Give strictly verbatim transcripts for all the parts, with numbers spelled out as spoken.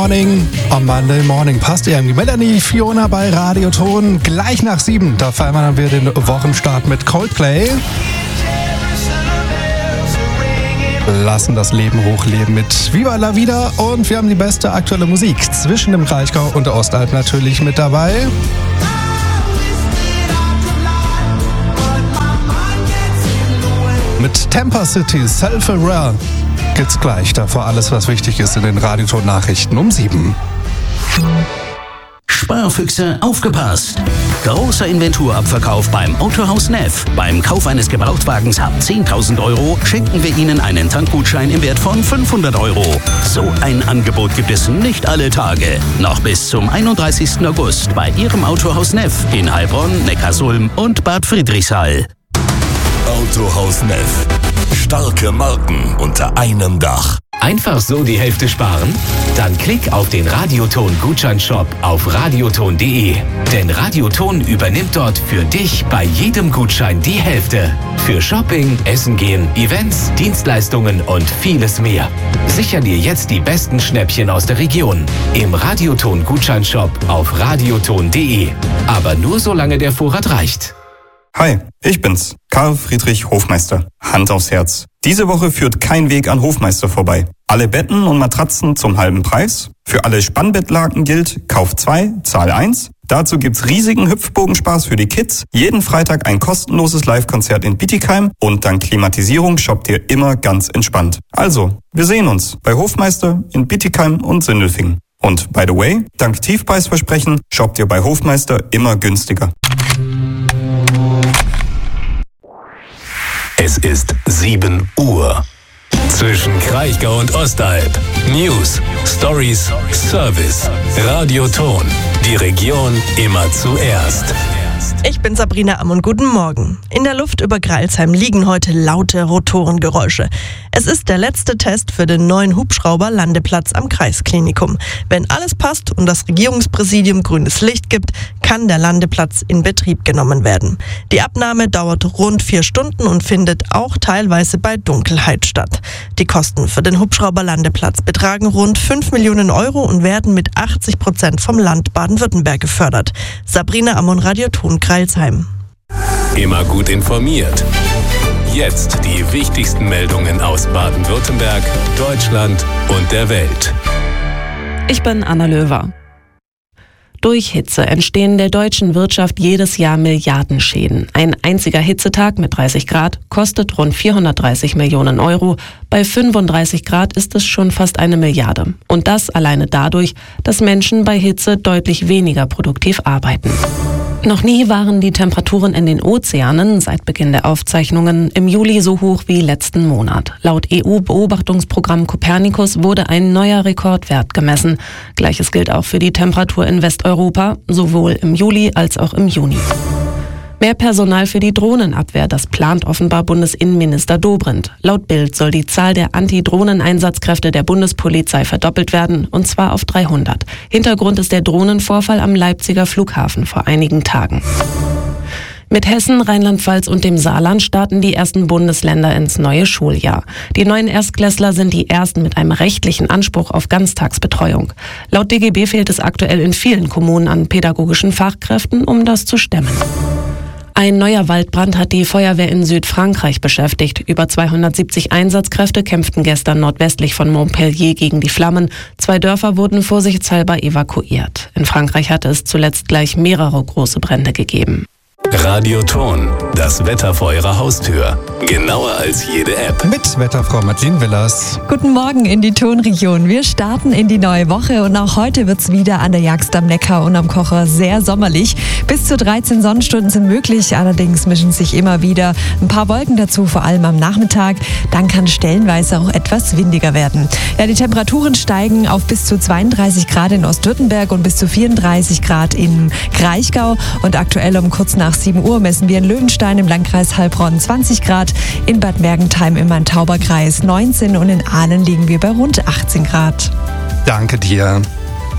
Morning on Monday Morning. Passt irgendwie. Melanie Fiona bei Radioton. Gleich nach sieben. Da feiern wir den Wochenstart mit Coldplay. Lassen das Leben hochleben mit Viva la Vida. Und wir haben die beste aktuelle Musik zwischen dem Kraichgau und der Ostalb natürlich mit dabei. Mit Tampa City, Self-Aware gibt's gleich. Davor alles, was wichtig ist in den Radioton-Nachrichten um sieben. Sparfüchse, aufgepasst! Großer Inventurabverkauf beim Autohaus Neff. Beim Kauf eines Gebrauchtwagens ab zehntausend Euro schenken wir Ihnen einen Tankgutschein im Wert von fünfhundert Euro. So ein Angebot gibt es nicht alle Tage. Noch bis zum einunddreißigsten August bei Ihrem Autohaus Neff in Heilbronn, Neckarsulm und Bad Friedrichshall. Autohaus Neff. Starke Marken unter einem Dach. Einfach so die Hälfte sparen? Dann klick auf den Radioton-Gutscheinshop auf radioton punkt de. Denn Radioton übernimmt dort für dich bei jedem Gutschein die Hälfte. Für Shopping, Essen gehen, Events, Dienstleistungen und vieles mehr. Sicher dir jetzt die besten Schnäppchen aus der Region. Im Radioton-Gutscheinshop auf radioton punkt de. Aber nur solange der Vorrat reicht. Hi, ich bin's, Karl Friedrich Hofmeister. Hand aufs Herz. Diese Woche führt kein Weg an Hofmeister vorbei. Alle Betten und Matratzen zum halben Preis. Für alle Spannbettlaken gilt, Kauf zwei, Zahl eins. Dazu gibt's riesigen Hüpfbogenspaß für die Kids. Jeden Freitag ein kostenloses Live-Konzert in Bietigheim. Und dank Klimatisierung shoppt ihr immer ganz entspannt. Also, wir sehen uns bei Hofmeister in Bietigheim und Sindelfingen. Und by the way, dank Tiefpreisversprechen shoppt ihr bei Hofmeister immer günstiger. Es ist sieben Uhr. Zwischen Kraichgau und Ostalb. News, Stories, Service. Radioton. Die Region immer zuerst. Ich bin Sabrina Ammon, guten Morgen. In der Luft über Greilsheim liegen heute laute Rotorengeräusche. Es ist der letzte Test für den neuen Hubschrauber-Landeplatz am Kreisklinikum. Wenn alles passt und das Regierungspräsidium grünes Licht gibt, kann der Landeplatz in Betrieb genommen werden. Die Abnahme dauert rund vier Stunden und findet auch teilweise bei Dunkelheit statt. Die Kosten für den Hubschrauber-Landeplatz betragen rund fünf Millionen Euro und werden mit achtzig Prozent vom Land Baden-Württemberg gefördert. Sabrina Ammon, Radioton, Greilsheim. Immer gut informiert. Jetzt die wichtigsten Meldungen aus Baden-Württemberg, Deutschland und der Welt. Ich bin Anna Löwer. Durch Hitze entstehen der deutschen Wirtschaft jedes Jahr Milliardenschäden. Ein einziger Hitzetag mit dreißig Grad kostet rund vierhundertdreißig Millionen Euro. Bei fünfunddreißig Grad ist es schon fast eine Milliarde. Und das alleine dadurch, dass Menschen bei Hitze deutlich weniger produktiv arbeiten. Noch nie waren die Temperaturen in den Ozeanen seit Beginn der Aufzeichnungen im Juli so hoch wie letzten Monat. Laut E U-Beobachtungsprogramm Copernicus wurde ein neuer Rekordwert gemessen. Gleiches gilt auch für die Temperatur in Westeuropa, sowohl im Juli als auch im Juni. Mehr Personal für die Drohnenabwehr, das plant offenbar Bundesinnenminister Dobrindt. Laut Bild soll die Zahl der Anti-Drohnen-Einsatzkräfte der Bundespolizei verdoppelt werden, und zwar auf dreihundert. Hintergrund ist der Drohnenvorfall am Leipziger Flughafen vor einigen Tagen. Mit Hessen, Rheinland-Pfalz und dem Saarland starten die ersten Bundesländer ins neue Schuljahr. Die neuen Erstklässler sind die ersten mit einem rechtlichen Anspruch auf Ganztagsbetreuung. Laut D G B fehlt es aktuell in vielen Kommunen an pädagogischen Fachkräften, um das zu stemmen. Ein neuer Waldbrand hat die Feuerwehr in Südfrankreich beschäftigt. Über zweihundertsiebzig Einsatzkräfte kämpften gestern nordwestlich von Montpellier gegen die Flammen. Zwei Dörfer wurden vorsichtshalber evakuiert. In Frankreich hatte es zuletzt gleich mehrere große Brände gegeben. Radioton, das Wetter vor Ihrer Haustür. Genauer als jede App. Mit Wetterfrau Madeleine Willers. Guten Morgen in die Tonregion. Wir starten in die neue Woche und auch heute wird es wieder an der Jagst am Neckar und am Kocher sehr sommerlich. Bis zu dreizehn Sonnenstunden sind möglich, allerdings mischen sich immer wieder ein paar Wolken dazu, vor allem am Nachmittag. Dann kann stellenweise auch etwas windiger werden. Ja, die Temperaturen steigen auf bis zu zweiunddreißig Grad in Ostwürttemberg und bis zu vierunddreißig Grad im Kraichgau. Und aktuell um kurz nach sieben Uhr messen wir in Löwenstein im Landkreis Heilbronn zwanzig Grad, in Bad Mergentheim im Main-Tauber-Kreis neunzehn und in Ahlen liegen wir bei rund achtzehn Grad. Danke dir.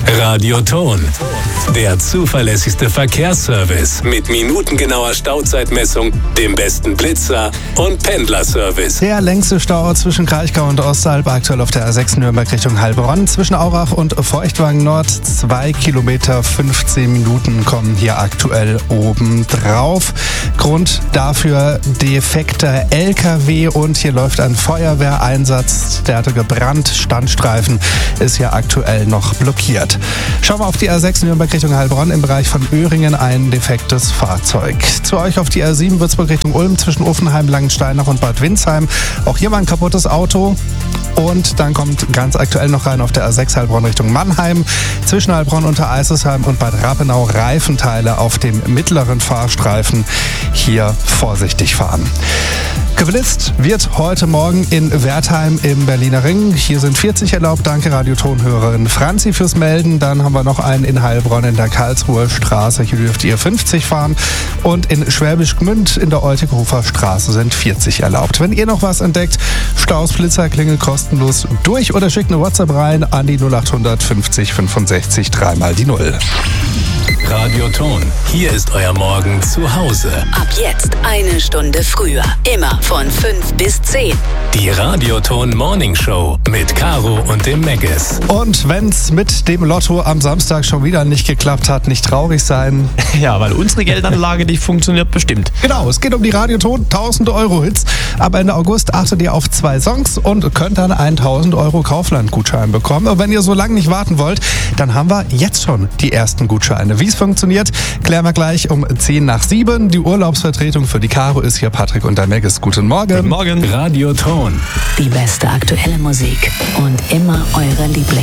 Radioton. Der zuverlässigste Verkehrsservice mit minutengenauer Stauzeitmessung, dem besten Blitzer und Pendlerservice. Der längste Stau zwischen Kraichgau und Ostalb aktuell auf der A sechs Nürnberg Richtung Heilbronn. Zwischen Aurach und Feuchtwagen Nord zwei Kilometer fünfzehn Minuten kommen hier aktuell oben drauf. Grund dafür defekter L K W und hier läuft ein Feuerwehreinsatz. Der hatte gebrannt. Standstreifen ist hier aktuell noch blockiert. Schauen wir auf die A sechs Nürnberg Richtung Heilbronn. Im Bereich von Öhringen ein defektes Fahrzeug. Zu euch auf die A sieben Würzburg Richtung Ulm zwischen Uffenheim, Langensteinach und Bad Windsheim. Auch hier war ein kaputtes Auto. Und dann kommt ganz aktuell noch rein auf der A sechs Heilbronn Richtung Mannheim. Zwischen Heilbronn unter Eisesheim und Bad Rappenau Reifenteile auf dem mittleren Fahrstreifen. Hier vorsichtig fahren. Geblitzt wird heute Morgen in Wertheim im Berliner Ring. Hier sind vierzig erlaubt. Danke Radioton-Hörerin Franzi fürs Melden. Dann haben wir noch einen in Heilbronn in der Karlsruher Straße. Hier dürft ihr fünfzig fahren. Und in Schwäbisch Gmünd in der Oltehofer Straße sind vierzig erlaubt. Wenn ihr noch was entdeckt, Staus, Blitzer, Klingel kostenlos durch oder schickt eine WhatsApp rein an die null achthundert fünfzig fünfundsechzig dreimal die Null. Radioton. Hier ist euer Morgen zu Hause. Ab jetzt eine Stunde früher. Immer von fünf bis zehn. Die Radioton Morning Show mit Caro und dem Meggis. Und wenn's mit dem Lotto am Samstag schon wieder nicht geklappt hat, nicht traurig sein. Ja, weil unsere Geldanlage nicht funktioniert, bestimmt. Genau, es geht um die Radioton tausend Euro Hits. Ab Ende August achtet ihr auf zwei Songs und könnt dann einen tausend Euro Kaufland-Gutschein bekommen. Und wenn ihr so lange nicht warten wollt, dann haben wir jetzt schon die ersten Gutscheine. Wie es funktioniert, klären wir gleich um zehn nach sieben. Die Urlaubsvertretung für die Caro ist hier Patrick und der Meggis. Guten Morgen. Guten Morgen. Radioton. Die beste aktuelle Musik und immer eure Lieblinge.